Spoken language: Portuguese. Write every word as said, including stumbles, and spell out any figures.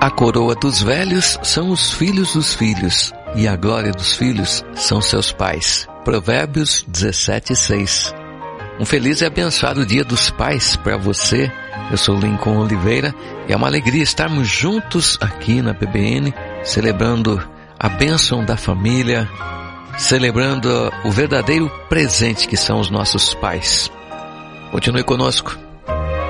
A coroa dos velhos são os filhos dos filhos, e a glória dos filhos são seus pais. Provérbios dezessete, seis. Um feliz e abençoado Dia dos Pais para você. Eu sou Lincoln Oliveira e é uma alegria estarmos juntos aqui na P B N, celebrando a bênção da família, celebrando o verdadeiro presente que são os nossos pais. Continue conosco.